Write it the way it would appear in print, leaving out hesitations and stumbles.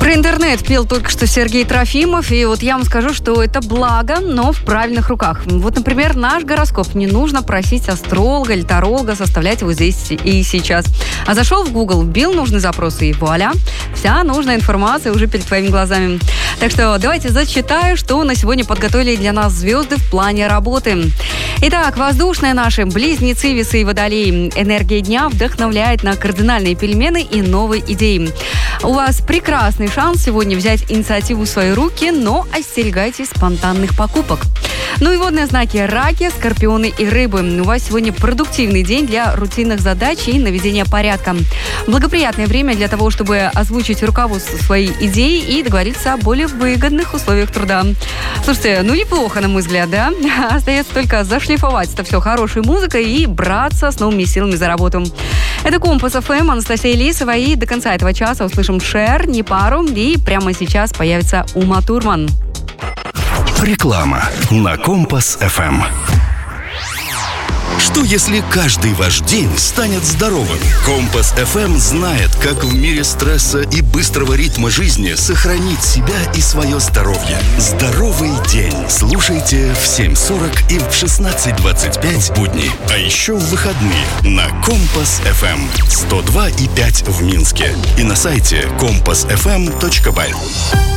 Про интернет пел только что Сергей Трофимов, и вот я вам скажу, что это благо, но в правильных руках. Вот, например, наш гороскоп не нужно просить астролога или таролога составлять его здесь и сейчас. А зашел в Google, вбил нужный запрос, и вуаля, вся нужная информация уже перед твоими глазами. Так что давайте зачитаю, что на сегодня подготовили для нас звезды в плане работы. Итак, воздушные наши близнецы, весы и водолеи. Энергия дня вдохновляет на кардинальные перемены и новые идеи. У вас прекрасный шанс сегодня взять инициативу в свои руки, но остерегайтесь спонтанных покупок. Ну и водные знаки: раки, скорпионы и рыбы. У вас сегодня продуктивный день для рутинных задач и наведения порядка. Благоприятное время для того, чтобы озвучить руководству свои идеи и договориться о более выгодных условиях труда. Слушайте, ну неплохо, на мой взгляд, да? Остается только зашлифовать это все хорошей музыкой и браться с новыми силами за работу. Это Компас ФМ, Анастасия Лисова, и до конца этого часа услышим Шер, Непару, и прямо сейчас появится Ума Турман. Реклама на Компас ФМ. Что если каждый ваш день станет здоровым? Компас ФМ знает, как в мире стресса и быстрого ритма жизни сохранить себя и свое здоровье. Здоровый день. Слушайте в 7:40 и в 16:25 будни. А еще в выходные на Компас ФМ 102,5 в Минске и на сайте compassfm.by.